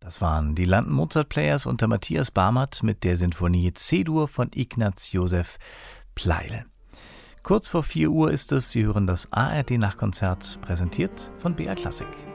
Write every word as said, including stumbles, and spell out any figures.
Das waren die London Mozart Players unter Matthias Barmert mit der Sinfonie C-Dur von Ignaz Joseph Pleyel. Kurz vor vier Uhr ist es. Sie hören das A R D-Nachtkonzert, präsentiert von B R Klassik.